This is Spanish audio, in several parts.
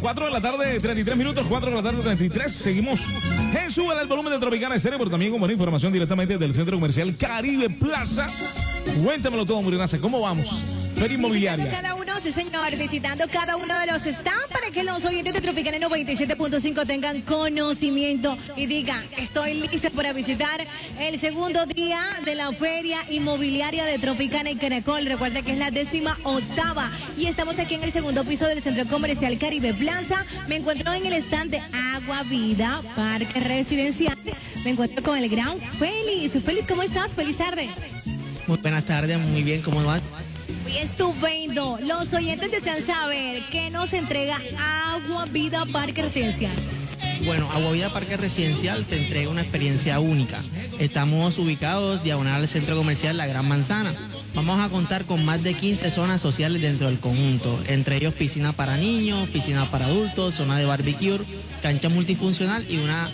4 de la tarde, 33 minutos, 4 de la tarde, 33. Seguimos en Sube el volumen de Tropicana Estéreo, pero también con buena información directamente del Centro Comercial Caribe Plaza. Cuéntamelo todo, Murinaza, ¿cómo vamos? Feria Inmobiliaria. Cada uno, sí señor, visitando cada uno de los stands para que los oyentes de Tropicana 97.5 tengan conocimiento y digan, estoy lista para visitar el segundo día de la Feria Inmobiliaria de Tropicana y Caracol. Recuerda que es la 18ª y estamos aquí en el segundo piso del Centro Comercial Caribe Plaza. Me encuentro en el stand de Agua Vida, Parque Residencial. Me encuentro con el gran Félix. Félix, ¿cómo estás? Feliz tarde. Muy buenas tardes, muy bien, ¿cómo vas? Muy estupendo. Los oyentes desean saber qué nos entrega Agua Vida Parque Residencial. Bueno, Agua Vida Parque Residencial te entrega una experiencia única. Estamos ubicados diagonal al centro comercial La Gran Manzana. Vamos a contar con más de 15 zonas sociales dentro del conjunto, entre ellos piscina para niños, piscina para adultos, zona de barbecue, cancha multifuncional y una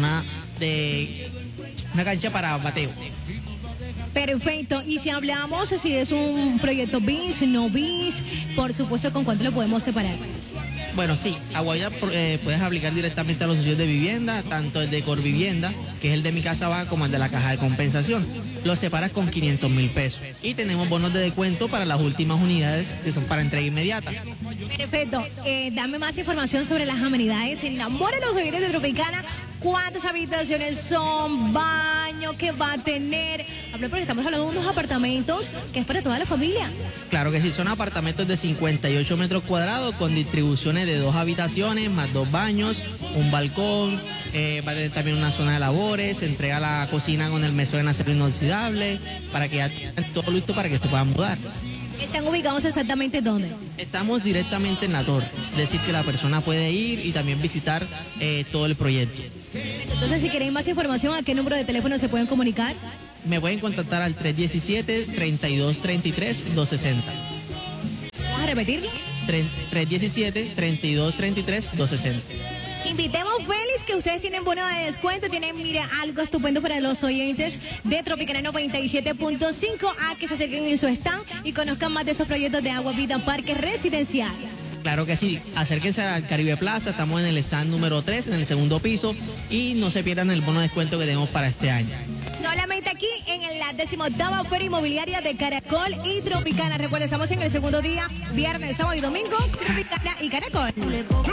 cancha para bateo. Perfecto, y si hablamos, si es un proyecto BIS, no BIS, por supuesto, ¿con cuánto lo podemos separar? Bueno, sí, Agua Vida puedes aplicar directamente a los socios de vivienda, tanto el de Corvivienda, que es el de Mi Casa Va, como el de la caja de compensación. Lo separas con 500.000 pesos. Y tenemos bonos de descuento para las últimas unidades, que son para entrega inmediata. Perfecto, dame más información sobre las amenidades. Enamora a los oyentes de Tropicana. ¿Cuántas habitaciones son? ¿Baño que va a tener? Hablo porque estamos hablando de unos apartamentos que es para toda la familia. Claro que sí, son apartamentos de 58 metros cuadrados con distribuciones de 2 habitaciones, más 2 baños, un balcón, va a tener también una zona de labores, se entrega la cocina con el mesón en acero inoxidable, para que ya tengan todo listo para que se puedan mudar. ¿Están ubicados exactamente dónde? Estamos directamente en la torre, es decir que la persona puede ir y también visitar todo el proyecto. Entonces, si quieren más información, ¿a qué número de teléfono se pueden comunicar? Me pueden contactar al 317-3233-260. ¿Vamos a repetirlo? 317-3233-260. Invitemos, Félix, que ustedes tienen bono de descuento, tienen, mire, algo estupendo para los oyentes de Tropicana 97.5 a que se acerquen en su stand y conozcan más de esos proyectos de Agua Vida Parque Residencial. Claro que sí, acérquense al Caribe Plaza, estamos en el stand número 3, en el segundo piso, y no se pierdan el bono de descuento que tenemos para este año. Solamente aquí en la 18ª Feria Inmobiliaria de Caracol y Tropicana. Recuerden, estamos en el segundo día, viernes, sábado y domingo, Tropicana y Caracol.